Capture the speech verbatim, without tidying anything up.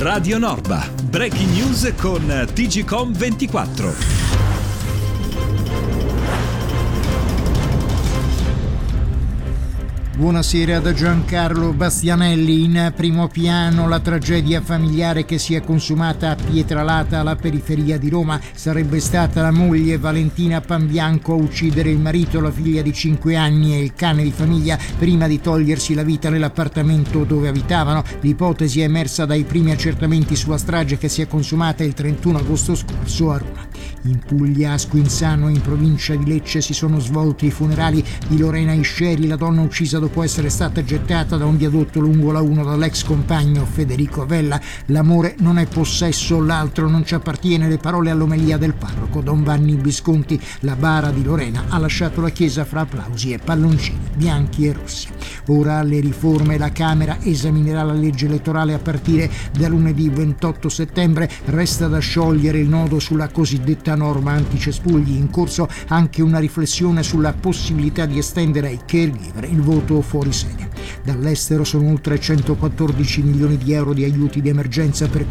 Radio Norba. Breaking news con T G C O M ventiquattro. Buonasera da Giancarlo Bastianelli. In primo piano la tragedia familiare che si è consumata a Pietralata, alla periferia di Roma. Sarebbe stata la moglie Valentina Panbianco a uccidere il marito, la figlia di cinque anni e il cane di famiglia prima di togliersi la vita nell'appartamento dove abitavano. L'ipotesi è emersa dai primi accertamenti sulla strage che si è consumata il trentuno agosto scorso a Roma. In Puglia, a Squinzano, in provincia di Lecce, si sono svolti i funerali di Lorena Isceri, la donna uccisa dopo essere stata gettata da un viadotto lungo la uno dall'ex compagno Federico Avella. L'amore non è possesso, l'altro non ci appartiene, le parole all'omelia del parroco Don Vanni Visconti. La bara di Lorena ha lasciato la chiesa fra applausi e palloncini bianchi e rossi. Ora alle riforme. La Camera esaminerà la legge elettorale a partire da lunedì ventotto settembre. Resta da sciogliere il nodo sulla cosiddetta norma anticespugli. In corso anche una riflessione sulla possibilità di estendere ai caregiver il voto fuori sede. Dall'estero sono oltre centoquattordici milioni di euro di aiuti di emergenza per